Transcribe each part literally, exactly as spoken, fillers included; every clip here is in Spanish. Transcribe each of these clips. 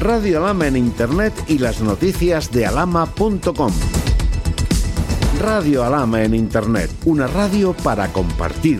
Radio Alhama en Internet y las noticias de alhama punto com. Radio Alhama en Internet, una radio para compartir.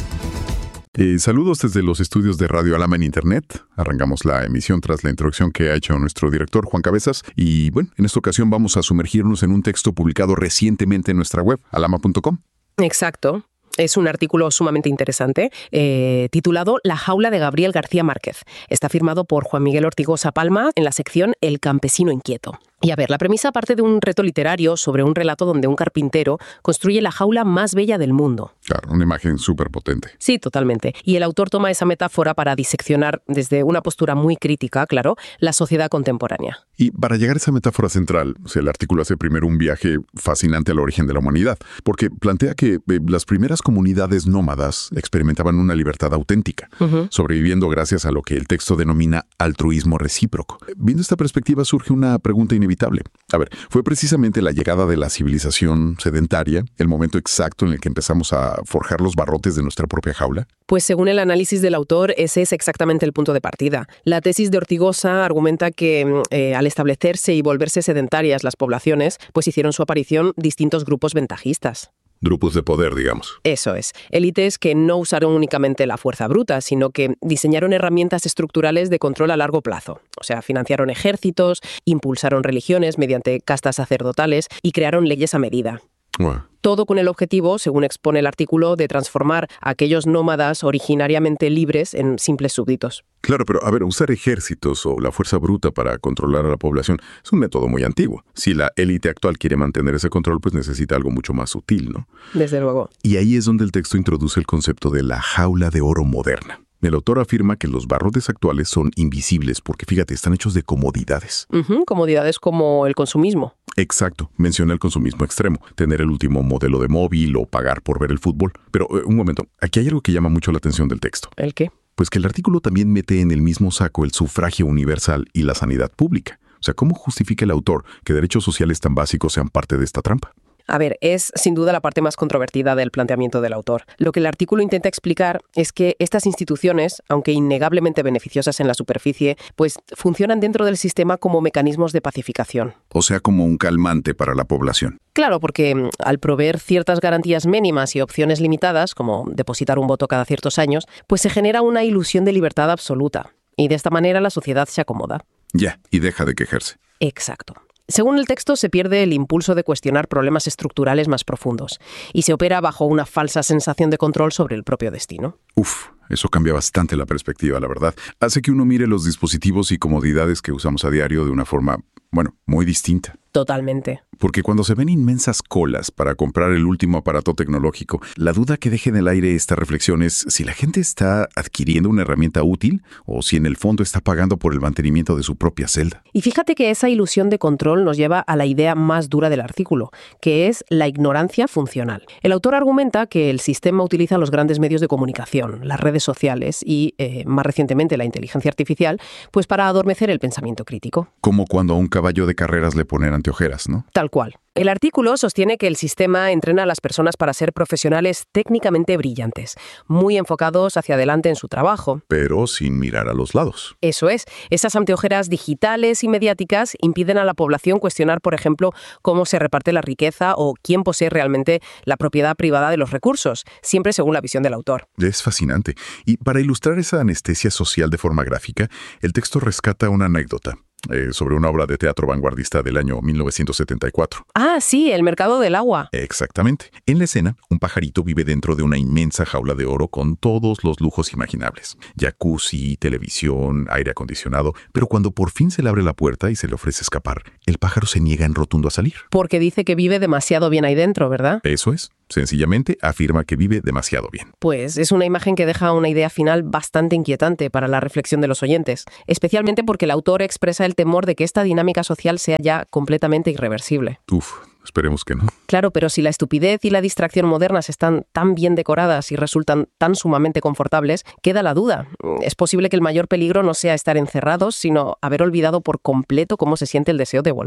Eh, saludos desde los estudios de Radio Alhama en Internet. Arrancamos la emisión tras la introducción que ha hecho nuestro director Juan Cabezas. Y bueno, en esta ocasión vamos a sumergirnos en un texto publicado recientemente en nuestra web, alhama punto com. Exacto. Es un artículo sumamente interesante, eh, titulado La jaula de Gabriel García Márquez. Está firmado por Juan Miguel Ortigosa Palma en la sección El campesino inquieto. Y a ver, la premisa parte de un reto literario sobre un relato donde un carpintero construye la jaula más bella del mundo. Claro, una imagen súper potente. Sí, totalmente. Y el autor toma esa metáfora para diseccionar, desde una postura muy crítica, claro, la sociedad contemporánea. Y para llegar a esa metáfora central, o sea, el artículo hace primero un viaje fascinante al origen de la humanidad, porque plantea que eh, las primeras comunidades nómadas experimentaban una libertad auténtica, uh-huh. sobreviviendo gracias a lo que el texto denomina altruismo recíproco. Viendo esta perspectiva surge una pregunta inevitable. A ver, ¿fue precisamente la llegada de la civilización sedentaria el momento exacto en el que empezamos a forjar los barrotes de nuestra propia jaula? Pues según el análisis del autor, ese es exactamente el punto de partida. La tesis de Ortigosa argumenta que eh, al establecerse y volverse sedentarias las poblaciones, pues hicieron su aparición distintos grupos ventajistas. Grupos de poder, digamos. Eso es. Élites que no usaron únicamente la fuerza bruta, sino que diseñaron herramientas estructurales de control a largo plazo. O sea, financiaron ejércitos, impulsaron religiones mediante castas sacerdotales y crearon leyes a medida. Bueno. Todo con el objetivo, según expone el artículo, de transformar a aquellos nómadas originariamente libres en simples súbditos. Claro, pero a ver, usar ejércitos o la fuerza bruta para controlar a la población es un método muy antiguo. Si la élite actual quiere mantener ese control, pues necesita algo mucho más sutil, ¿no? Desde luego. Y ahí es donde el texto introduce el concepto de la jaula de oro moderna. El autor afirma que los barrotes actuales son invisibles porque, fíjate, están hechos de comodidades. Uh-huh, comodidades como el consumismo. Exacto, menciona el consumismo extremo, tener el último modelo de móvil o pagar por ver el fútbol. Pero, eh, un momento, aquí hay algo que llama mucho la atención del texto. ¿El qué? Pues que el artículo también mete en el mismo saco el sufragio universal y la sanidad pública. O sea, ¿cómo justifica el autor que derechos sociales tan básicos sean parte de esta trampa? A ver, es sin duda la parte más controvertida del planteamiento del autor. Lo que el artículo intenta explicar es que estas instituciones, aunque innegablemente beneficiosas en la superficie, pues funcionan dentro del sistema como mecanismos de pacificación. O sea, como un calmante para la población. Claro, porque al proveer ciertas garantías mínimas y opciones limitadas, como depositar un voto cada ciertos años, pues se genera una ilusión de libertad absoluta. Y de esta manera la sociedad se acomoda. Ya, y deja de quejarse. Exacto. Según el texto, se pierde el impulso de cuestionar problemas estructurales más profundos y se opera bajo una falsa sensación de control sobre el propio destino. Uf, eso cambia bastante la perspectiva, la verdad. Hace que uno mire los dispositivos y comodidades que usamos a diario de una forma, bueno, muy distinta. Totalmente. Porque cuando se ven inmensas colas para comprar el último aparato tecnológico, la duda que deja en el aire esta reflexión es si la gente está adquiriendo una herramienta útil o si en el fondo está pagando por el mantenimiento de su propia celda. Y fíjate que esa ilusión de control nos lleva a la idea más dura del artículo, que es la ignorancia funcional. El autor argumenta que el sistema utiliza los grandes medios de comunicación, las redes sociales y, eh, más recientemente, la inteligencia artificial, pues para adormecer el pensamiento crítico. Como cuando a un caballo de carreras le ponen anteojeras, ¿no? Tal cual. El artículo sostiene que el sistema entrena a las personas para ser profesionales técnicamente brillantes, muy enfocados hacia adelante en su trabajo. Pero sin mirar a los lados. Eso es. Esas anteojeras digitales y mediáticas impiden a la población cuestionar, por ejemplo, cómo se reparte la riqueza o quién posee realmente la propiedad privada de los recursos, siempre según la visión del autor. Es fascinante. Y para ilustrar esa anestesia social de forma gráfica, el texto rescata una anécdota. Eh, sobre una obra de teatro vanguardista del año mil novecientos setenta y cuatro. Ah, sí, El mercado del agua. Exactamente. En la escena, un pajarito vive dentro de una inmensa jaula de oro con todos los lujos imaginables. Jacuzzi, televisión, aire acondicionado. Pero cuando por fin se le abre la puerta y se le ofrece escapar, el pájaro se niega en rotundo a salir. Porque dice que vive demasiado bien ahí dentro, ¿verdad? Eso es. Sencillamente afirma que vive demasiado bien. Pues es una imagen que deja una idea final bastante inquietante para la reflexión de los oyentes, especialmente porque el autor expresa el temor de que esta dinámica social sea ya completamente irreversible. Uf, esperemos que no. Claro, pero si la estupidez y la distracción modernas están tan bien decoradas y resultan tan sumamente confortables, queda la duda. Es posible que el mayor peligro no sea estar encerrados, sino haber olvidado por completo cómo se siente el deseo de volar.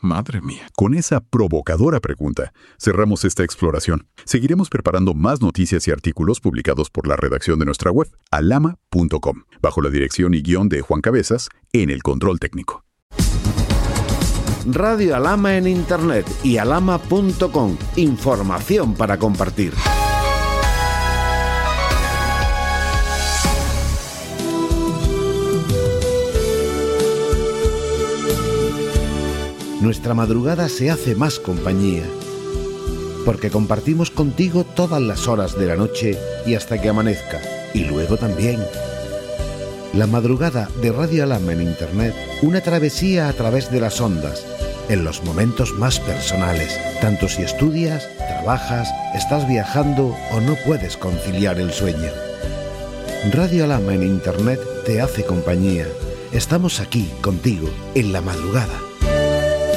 Madre mía. Con esa provocadora pregunta, cerramos esta exploración. Seguiremos preparando más noticias y artículos publicados por la redacción de nuestra web, alama punto com, bajo la dirección y guión de Juan Cabezas, en el control técnico. Radio Alama en Internet y alama punto com. Información para compartir. Nuestra madrugada se hace más compañía, porque compartimos contigo todas las horas de la noche y hasta que amanezca, y luego también. La madrugada de Radio Alama en Internet, una travesía a través de las ondas, en los momentos más personales, tanto si estudias, trabajas, estás viajando o no puedes conciliar el sueño. Radio Alama en Internet te hace compañía. Estamos aquí contigo en la madrugada.